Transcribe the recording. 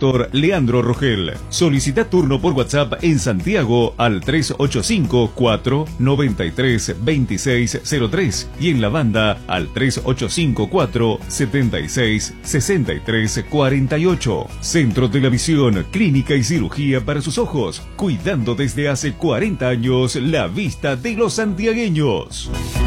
Dr. Leandro Rogel. Solicita turno por WhatsApp en Santiago al 385-493-2603 y en la banda al 385-476-6348. Centro de la Visión, clínica y cirugía para sus ojos, cuidando desde hace 40 años la vista de los santiagueños.